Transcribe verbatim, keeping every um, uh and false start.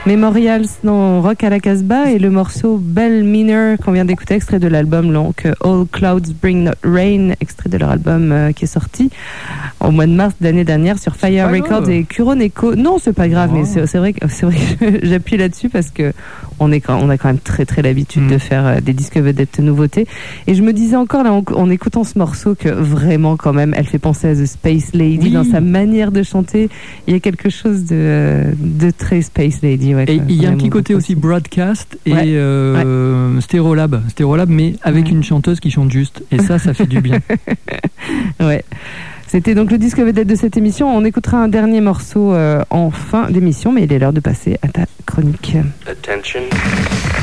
Memorials dans Rock à la Casbah et le morceau Bell Minor qu'on vient d'écouter, extrait de l'album donc All Clouds Bring Not Rain, extrait de leur album euh, qui est sorti au mois de mars de l'année dernière sur Fire Records et Kuroneko. Non, c'est pas grave, oh. mais c'est, c'est vrai que c'est vrai que j'appuie là-dessus parce que on est quand, on a quand même très très l'habitude mmh. de faire euh, des disques vedettes nouveautés. Et je me disais encore là en, en écoutant ce morceau que vraiment quand même elle fait penser à The Space Lady oui. dans sa manière de chanter. Il y a quelque chose de, de très Space Lady. Ouais, et il y a un petit côté aussi broadcast et ouais. Euh, ouais. Stérolab, Stérolab, mais avec ouais. une chanteuse qui chante juste. Et ça, ça fait du bien. Ouais. C'était donc le disque vedette de cette émission. On écoutera un dernier morceau euh, en fin d'émission, mais il est l'heure de passer à ta chronique. Attention.